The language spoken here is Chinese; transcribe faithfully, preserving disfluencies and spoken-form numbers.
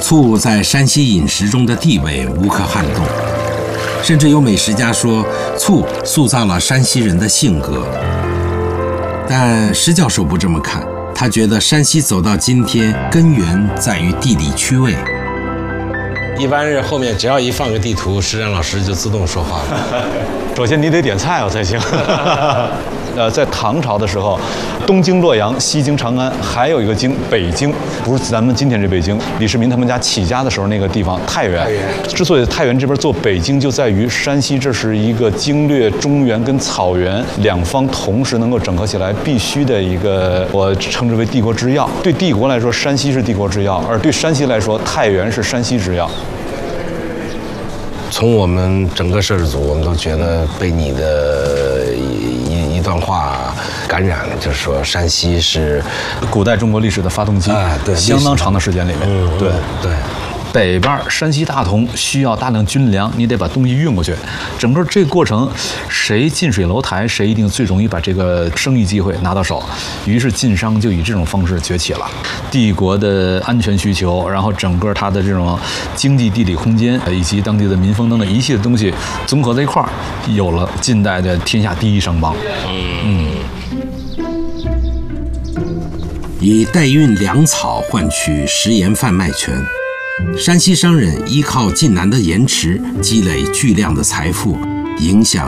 醋在山西饮食中的地位无可撼动，甚至有美食家说，醋塑造了山西人的性格。但施教授不这么看，他觉得山西走到今天，根源在于地理区位。一般是后面只要一放个地图，施展老师就自动说话了。 首先你得点菜哦才行。呃，在唐朝的时候，东经洛阳，西经长安，还有一个经北京，不是咱们今天这北京。李世民他们家起家的时候那个地方太原，之所以太原这边做北京，就在于山西这是一个经略中原跟草原两方同时能够整合起来必须的一个，我称之为帝国之要。对帝国来说，山西是帝国之要，而对山西来说，太原是山西之要。 从我们整个摄制组，我们都觉得被你的一一段话感染了，就是说山西是古代中国历史的发动机， 啊，对， 相当长的时间里面， 嗯， 对对。 北边山西大同需要大量军粮，你得把东西运过去。整个这个过程，谁近水楼台，谁一定最容易把这个生意机会拿到手。于是晋商就以这种方式崛起了。帝国的安全需求，然后整个它的这种经济地理空间以及当地的民风等等一系列东西综合在一块儿，有了近代的天下第一商帮。嗯。 以代运粮草换取食盐贩卖权。山西商人依靠晋南的盐池积累巨量的财富，影响